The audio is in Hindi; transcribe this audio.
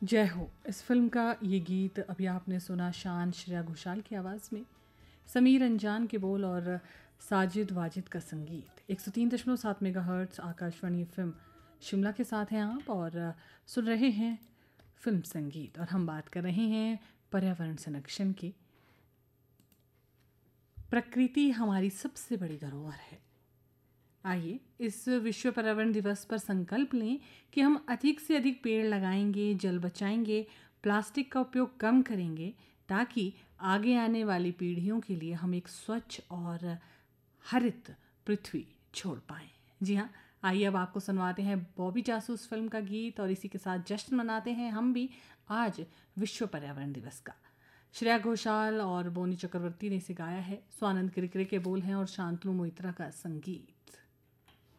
जय हो। इस फिल्म का ये गीत अभी आपने सुना शान श्रेया घोषाल की आवाज़ में, समीर अंजान के बोल और साजिद वाजिद का संगीत। 103.7 मेगाहर्ट्ज़ आकाशवाणी एफएम शिमला के साथ हैं आप और सुन रहे हैं फिल्म संगीत। और हम बात कर रहे हैं पर्यावरण संरक्षण की। प्रकृति हमारी सबसे बड़ी धरोहर है। आइए इस विश्व पर्यावरण दिवस पर संकल्प लें कि हम अधिक से अधिक पेड़ लगाएंगे, जल बचाएंगे, प्लास्टिक का उपयोग कम करेंगे, ताकि आगे आने वाली पीढ़ियों के लिए हम एक स्वच्छ और हरित पृथ्वी छोड़ पाएं। जी हाँ, आइए अब आपको सुनवाते हैं बॉबी जासूस फिल्म का गीत और इसी के साथ जश्न मनाते हैं हम भी आज विश्व पर्यावरण दिवस का। श्रेया घोषाल और बोनी चक्रवर्ती ने इसे गाया है। स्वानंद किरकिरे के बोल हैं और शांतनु मोइत्रा का संगीत।